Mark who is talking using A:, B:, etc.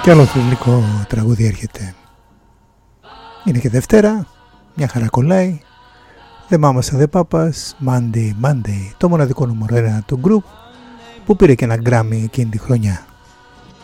A: Και άλλο θρυλικό τραγούδι έρχεται. Είναι και Δευτέρα, μια χαρά κολλάει. The Mamas and the Papas, Monday, Monday. Το μοναδικό νούμερο 1 του group που πήρε και ένα Grammy εκείνη τη χρονιά.